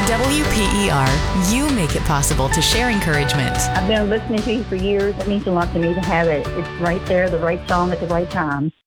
At WPER, you make it possible to share encouragement. I've been listening to you for years. It means a lot to me to have it. It's right there, the right song at the right time.